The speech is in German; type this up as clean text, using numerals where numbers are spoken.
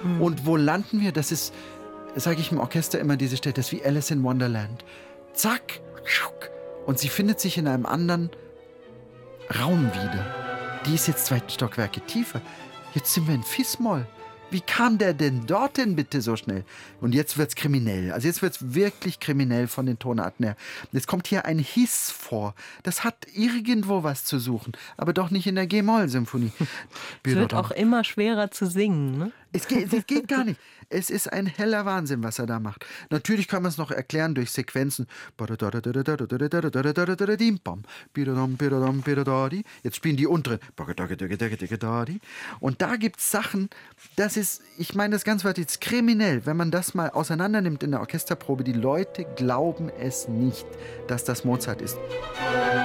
Und wo landen wir? Das ist, sage ich im Orchester immer diese Stelle, das ist wie Alice in Wonderland. Zack, und sie findet sich in einem anderen Raum wieder. Die ist jetzt 2 Stockwerke tiefer. Jetzt sind wir in Fis-Moll. Wie kam der denn dorthin bitte so schnell? Und jetzt wird's kriminell. Also jetzt wird's wirklich kriminell von den Tonarten her. Jetzt kommt hier ein Hiss vor. Das hat irgendwo was zu suchen, aber doch nicht in der G-Moll-Symphonie. Es wird auch immer schwerer zu singen, ne? Es geht gar nicht. Es ist ein heller Wahnsinn, was er da macht. Natürlich kann man es noch erklären durch Sequenzen. Jetzt spielen die unteren. Und da gibt es Sachen, das ist, ich meine das ganze Wort jetzt kriminell, wenn man das mal auseinander nimmt in der Orchesterprobe. Die Leute glauben es nicht, dass das Mozart ist.